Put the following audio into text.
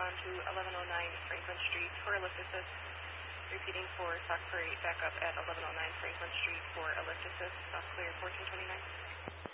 on to 1109 Franklin Street for a lift assist. Repeating for stock for 8 backup at 1109 Franklin Street for a lift assist. Stock clear 1429.